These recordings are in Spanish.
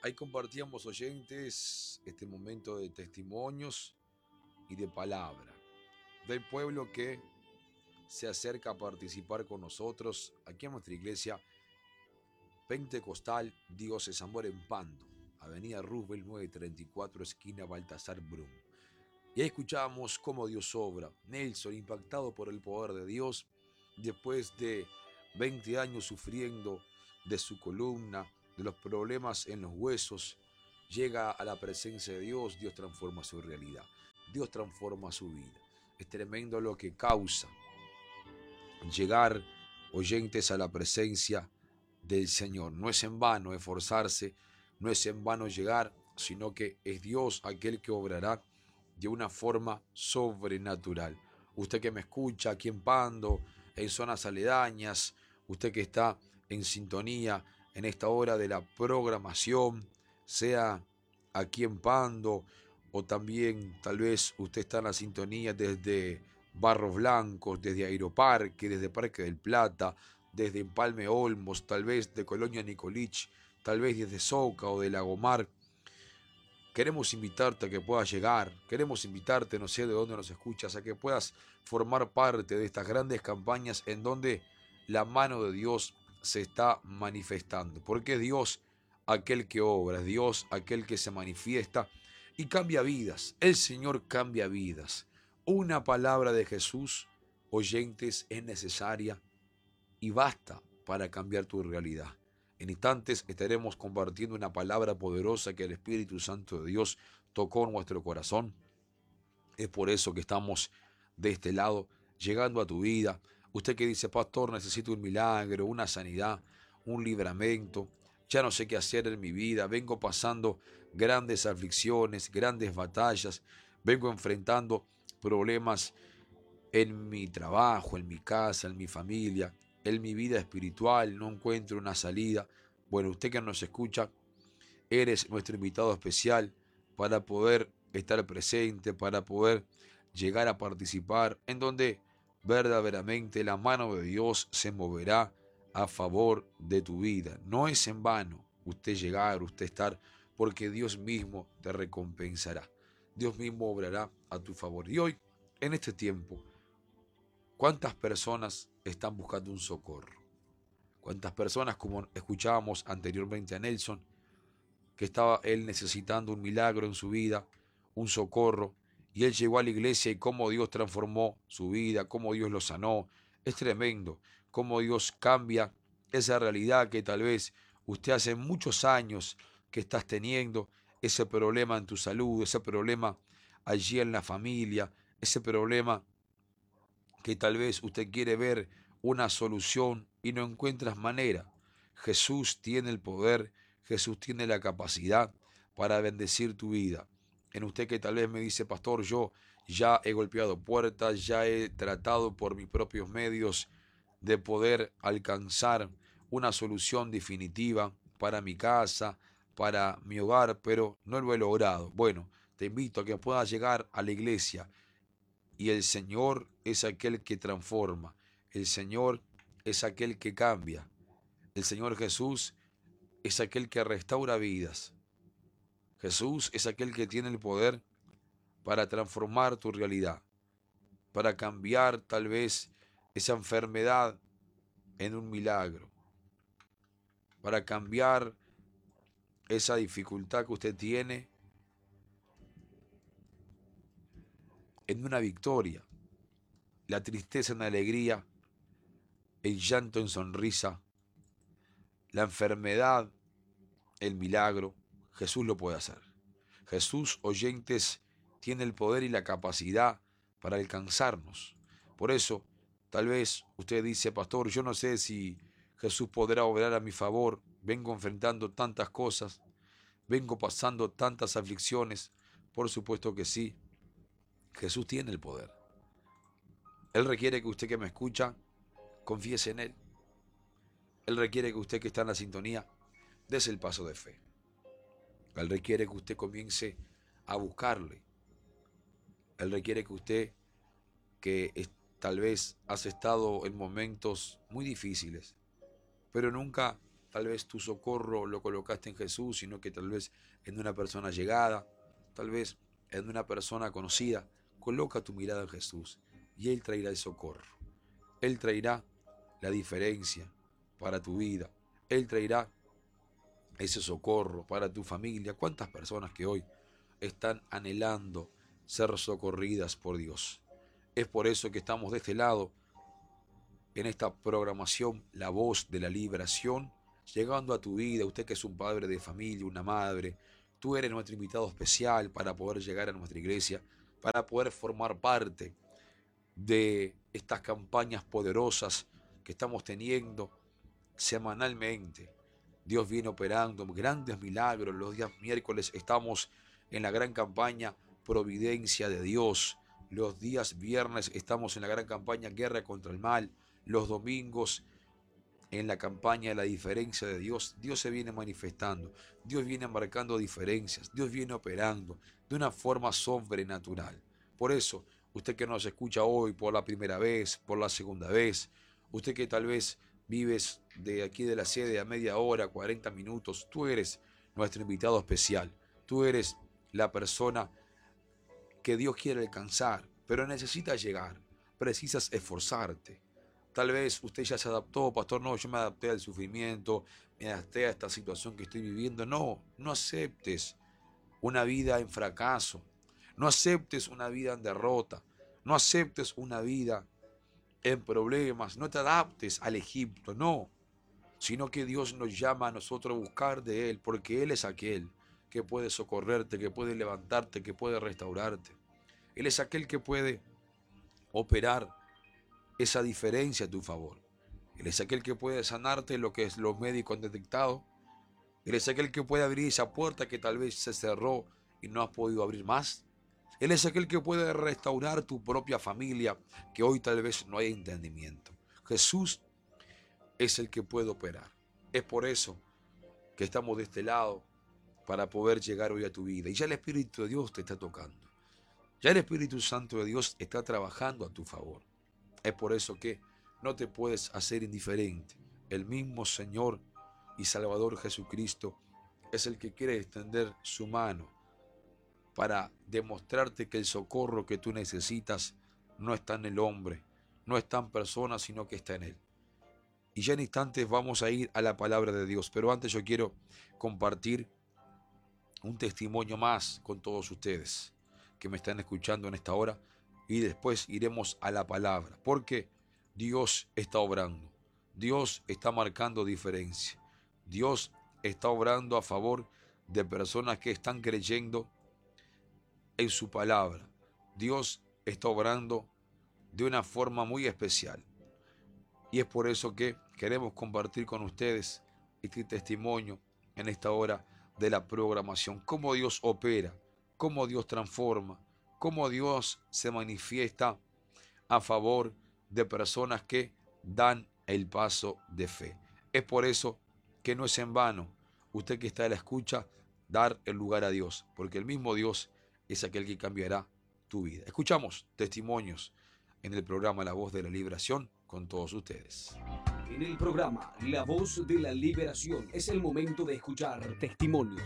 Ahí compartíamos, oyentes, este momento de testimonios y de palabra del pueblo que se acerca a participar con nosotros aquí en nuestra iglesia Pentecostal Dios es Amor en Pando, Avenida Roosevelt 934, esquina Baltasar Brum. Y ahí escuchábamos cómo Dios obra. Nelson, impactado por el poder de Dios, después de 20 años sufriendo de su columna, de los problemas en los huesos, llega a la presencia de Dios. Dios transforma su realidad, Dios transforma su vida. Es tremendo lo que causa llegar, oyentes, a la presencia del Señor. No es en vano esforzarse, no es en vano llegar, sino que es Dios aquel que obrará de una forma sobrenatural. Usted que me escucha aquí en Pando, en zonas aledañas, usted que está en sintonía en esta hora de la programación, sea aquí en Pando o también tal vez usted está en la sintonía desde Barros Blancos, desde Aeroparque, desde Parque del Plata, desde Empalme Olmos, tal vez de Colonia Nicolich, tal vez desde Soca o de Lagomar. Queremos invitarte a que puedas llegar, queremos invitarte, no sé de dónde nos escuchas, a que puedas formar parte de estas grandes campañas en donde la mano de Dios se está manifestando. Porque es Dios aquel que obra, es Dios aquel que se manifiesta y cambia vidas. El Señor cambia vidas. Una palabra de Jesús, oyentes, es necesaria y basta para cambiar tu realidad. En instantes estaremos compartiendo una palabra poderosa que el Espíritu Santo de Dios tocó en nuestro corazón. Es por eso que estamos de este lado, llegando a tu vida. Usted que dice, pastor, necesito un milagro, una sanidad, un libramento. Ya no sé qué hacer en mi vida. Vengo pasando grandes aflicciones, grandes batallas. Vengo enfrentando problemas en mi trabajo, en mi casa, en mi familia, en mi vida espiritual. No encuentro una salida. Bueno, usted que nos escucha, eres nuestro invitado especial para poder estar presente, para poder llegar a participar, en donde verdaderamente la mano de Dios se moverá a favor de tu vida. No es en vano usted llegar, usted estar, porque Dios mismo te recompensará. Dios mismo obrará a tu favor. Y hoy, en este tiempo, ¿cuántas personas están buscando un socorro? ¿Cuántas personas, como escuchábamos anteriormente a Nelson, que estaba él necesitando un milagro en su vida, un socorro, y él llegó a la iglesia y cómo Dios transformó su vida, cómo Dios lo sanó? Es tremendo, cómo Dios cambia esa realidad que tal vez usted hace muchos años que estás teniendo, ese problema en tu salud, ese problema allí en la familia, ese problema que tal vez usted quiere ver una solución y no encuentras manera. Jesús tiene el poder, Jesús tiene la capacidad para bendecir tu vida. En usted que tal vez me dice, pastor, yo ya he golpeado puertas, ya he tratado por mis propios medios de poder alcanzar una solución definitiva para mi casa, para mi hogar, pero no lo he logrado. Bueno, te invito a que puedas llegar a la iglesia y el Señor es aquel que transforma. El Señor es aquel que cambia. El Señor Jesús es aquel que restaura vidas. Jesús es aquel que tiene el poder para transformar tu realidad, para cambiar tal vez esa enfermedad en un milagro, para cambiar esa dificultad que usted tiene en una victoria, la tristeza en alegría, el llanto en sonrisa, la enfermedad, el milagro. Jesús lo puede hacer. Jesús, oyentes, tiene el poder y la capacidad para alcanzarnos. Por eso, tal vez usted dice, pastor, yo no sé si Jesús podrá obrar a mi favor. Vengo enfrentando tantas cosas, vengo pasando tantas aflicciones. Por supuesto que sí, Jesús tiene el poder. Él requiere que usted que me escucha confiese en Él. Él requiere que usted que está en la sintonía des el paso de fe. Él requiere que usted comience a buscarle. Él requiere que usted, tal vez has estado en momentos muy difíciles, pero nunca tal vez tu socorro lo colocaste en Jesús, sino que tal vez en una persona llegada, tal vez en una persona conocida. Coloca tu mirada en Jesús y Él traerá el socorro. Él traerá la diferencia para tu vida. Él traerá ese socorro para tu familia. ¿Cuántas personas que hoy están anhelando ser socorridas por Dios? Es por eso que estamos de este lado en esta programación La Voz de la Liberación, llegando a tu vida, usted que es un padre de familia, una madre, tú eres nuestro invitado especial para poder llegar a nuestra iglesia, para poder formar parte de estas campañas poderosas que estamos teniendo semanalmente. Dios viene operando grandes milagros. Los días miércoles estamos en la gran campaña Providencia de Dios. Los días viernes estamos en la gran campaña Guerra contra el Mal. Los domingos en la campaña de la diferencia de Dios. Dios se viene manifestando. Dios viene marcando diferencias. Dios viene operando de una forma sobrenatural. Por eso, usted que nos escucha hoy por la primera vez, por la segunda vez, usted que tal vez vives de aquí de la sede a media hora, 40 minutos, tú eres nuestro invitado especial. Tú eres la persona que Dios quiere alcanzar, pero necesitas llegar, precisas esforzarte. Tal vez usted ya se adaptó, pastor, no, yo me adapté al sufrimiento, me adapté a esta situación que estoy viviendo. No, no aceptes una vida en fracaso, no aceptes una vida en derrota, no aceptes una vida en problemas, no te adaptes al Egipto, no, sino que Dios nos llama a nosotros a buscar de Él, porque Él es aquel que puede socorrerte, que puede levantarte, que puede restaurarte. Él es aquel que puede operar esa diferencia a tu favor. Él es aquel que puede sanarte lo que los médicos han detectado. Él es aquel que puede abrir esa puerta que tal vez se cerró y no has podido abrir más. Él es aquel que puede restaurar tu propia familia, que hoy tal vez no hay entendimiento. Jesús es el que puede operar. Es por eso que estamos de este lado para poder llegar hoy a tu vida. Y ya el Espíritu de Dios te está tocando. Ya el Espíritu Santo de Dios está trabajando a tu favor. Es por eso que no te puedes hacer indiferente. El mismo Señor y Salvador Jesucristo es el que quiere extender su mano para demostrarte que el socorro que tú necesitas no está en el hombre, no está en persona, sino que está en Él. Y ya en instantes vamos a ir a la palabra de Dios, pero antes yo quiero compartir un testimonio más con todos ustedes que me están escuchando en esta hora y después iremos a la palabra, porque Dios está obrando, Dios está marcando diferencia, Dios está obrando a favor de personas que están creyendo en su palabra. Dios está obrando de una forma muy especial y es por eso que queremos compartir con ustedes este testimonio en esta hora de la programación, cómo Dios opera, cómo Dios transforma, cómo Dios se manifiesta a favor de personas que dan el paso de fe. Es por eso que no es en vano, usted que está a la escucha, dar el lugar a Dios, porque el mismo Dios es aquel que cambiará tu vida. Escuchamos testimonios en el programa La Voz de la Liberación con todos ustedes. En el programa La Voz de la Liberación es el momento de escuchar testimonios.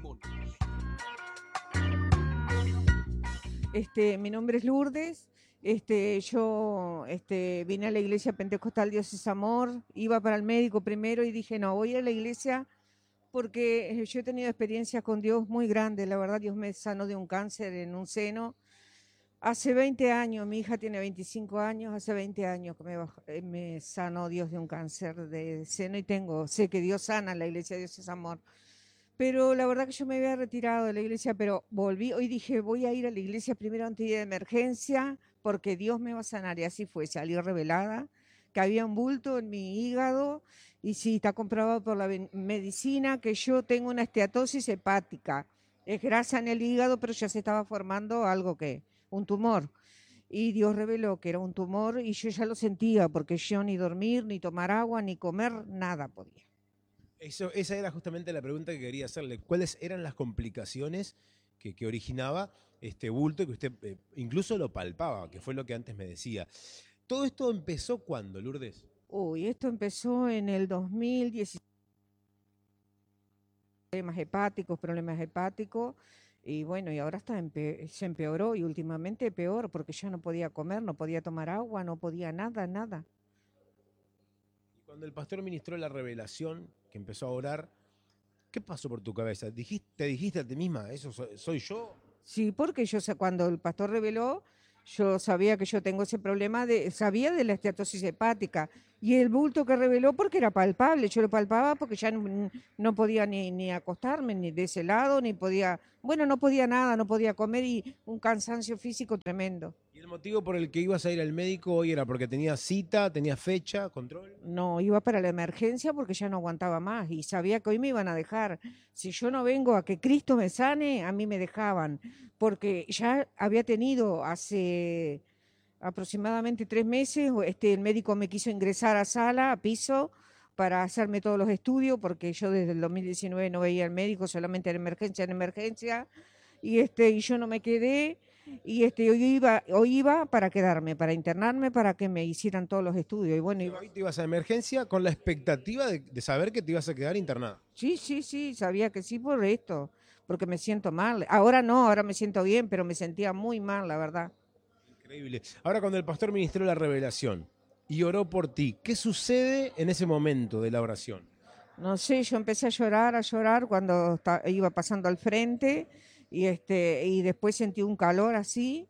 Mi nombre es Lourdes. Yo vine a la iglesia Pentecostal Dios es Amor. Iba para el médico primero y dije, no, voy a la iglesia porque yo he tenido experiencias con Dios muy grandes. La verdad, Dios me sanó de un cáncer en un seno. Hace 20 años, mi hija tiene 25 años, hace 20 años que me sanó Dios de un cáncer de seno y sé que Dios sana, la iglesia Dios es Amor. Pero la verdad que yo me había retirado de la iglesia, pero volví, hoy dije, voy a ir a la iglesia primero antes de emergencia, porque Dios me va a sanar, y así fue, salí revelada, que había un bulto en mi hígado, y sí, está comprobado por la medicina que yo tengo una esteatosis hepática, es grasa en el hígado, pero ya se estaba formando un tumor, y Dios reveló que era un tumor, y yo ya lo sentía, porque yo ni dormir, ni tomar agua, ni comer, nada podía. Esa era justamente la pregunta que quería hacerle. ¿Cuáles eran las complicaciones que originaba este bulto que usted incluso lo palpaba, que fue lo que antes me decía? ¿Todo esto empezó cuándo, Lourdes? Uy, esto empezó en el 2017. problemas hepáticos. Y bueno, y ahora se empeoró y últimamente peor porque ya no podía comer, no podía tomar agua, no podía nada, nada. Y cuando el pastor ministró la revelación, que empezó a orar, ¿qué pasó por tu cabeza? ¿Te dijiste a ti misma, eso soy yo? Sí, porque cuando el pastor reveló, yo sabía que yo tengo ese problema, sabía de la esteatosis hepática. Y el bulto que reveló porque era palpable, yo lo palpaba porque ya no podía ni acostarme, ni de ese lado, ni podía, bueno, no podía nada, no podía comer y un cansancio físico tremendo. ¿Y el motivo por el que ibas a ir al médico hoy era porque tenías cita, tenías fecha, control? No, iba para la emergencia porque ya no aguantaba más y sabía que hoy me iban a dejar. Si yo no vengo a que Cristo me sane, a mí me dejaban, porque ya había tenido hace aproximadamente 3 meses, el médico me quiso ingresar a sala, a piso, para hacerme todos los estudios, porque yo desde el 2019 no veía al médico, solamente en emergencia, y yo no me quedé, y hoy iba para quedarme, para internarme, para que me hicieran todos los estudios. Y bueno, Hoy te ibas a emergencia con la expectativa de saber que te ibas a quedar internada. sí, sabía que sí por esto, porque me siento mal. Ahora no, ahora me siento bien, pero me sentía muy mal, la verdad. Increíble. Ahora, cuando el pastor ministró la revelación y oró por ti, ¿qué sucede en ese momento de la oración? No sé, yo empecé a llorar cuando iba pasando al frente y después sentí un calor así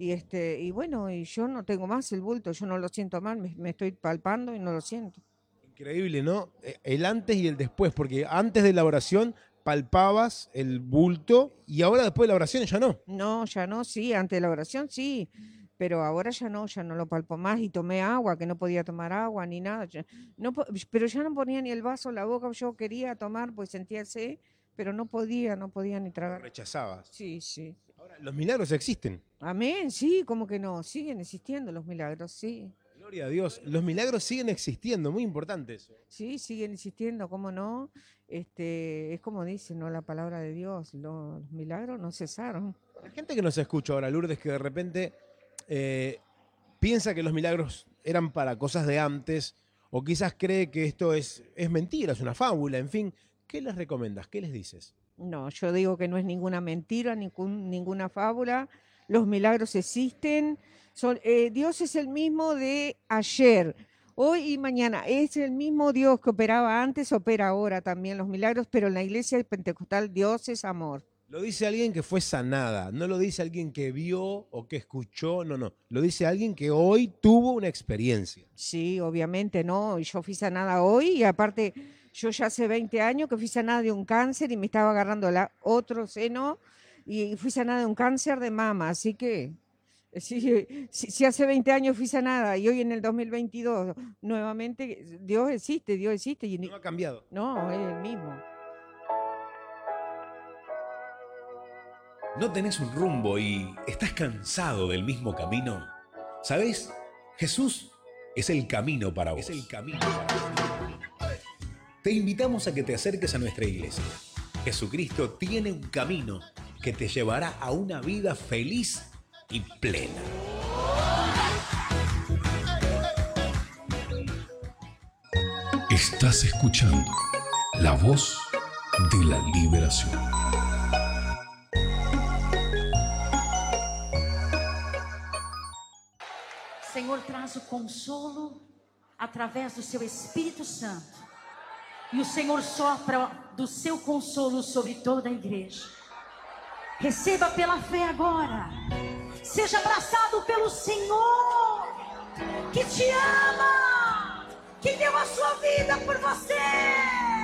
y bueno, y yo no tengo más el bulto, yo no lo siento mal, me estoy palpando y no lo siento. Increíble, ¿no? El antes y el después, porque antes de la oración palpabas el bulto y ahora después de la oración ya no. No, ya no, sí, antes de la oración sí, pero ahora ya no lo palpo más y tomé agua, que no podía tomar agua ni nada. Pero ya no ponía ni el vaso en la boca, yo quería tomar, pues sentía sed, pero no podía ni Lo tragar. rechazabas. Sí. Ahora, los milagros existen. Amén, sí, como que no, siguen existiendo los milagros, sí. Gloria a Dios. Los milagros siguen existiendo, muy importante eso. Sí, siguen existiendo, ¿cómo no? Es como dice, ¿no? La palabra de Dios, los milagros no cesaron. La gente que nos escucha ahora, Lourdes, que de repente piensa que los milagros eran para cosas de antes, o quizás cree que esto es mentira, es una fábula, en fin, ¿qué les recomiendas? ¿Qué les dices? No, yo digo que no es ninguna mentira, ninguna fábula. Los milagros existen. Dios es el mismo de ayer, hoy y mañana. Es el mismo Dios que operaba antes, opera ahora también los milagros, pero en la iglesia pentecostal Dios es amor. Lo dice alguien que fue sanada, no lo dice alguien que vio o que escuchó, no. Lo dice alguien que hoy tuvo una experiencia. Sí, obviamente, ¿no? Yo fui sanada hoy y aparte yo ya hace 20 años que fui sanada de un cáncer y me estaba agarrando otro seno y fui sanada de un cáncer de mama, así que si hace 20 años fui sanada y hoy en el 2022 nuevamente Dios existe y No ha cambiado. no, es el mismo. ¿No tenés un rumbo y estás cansado del mismo camino? ¿Sabés? Jesús es el camino para vos. Te invitamos a que te acerques a nuestra iglesia. Jesucristo tiene un camino que te llevará a una vida feliz y plena. Estás escuchando la voz de la liberación. Senhor traz o consolo através do seu Espírito Santo. E o Senhor sopra do seu consolo sobre toda a igreja. Receba pela fé agora. Seja abraçado pelo Senhor, que te ama, que deu a sua vida por você.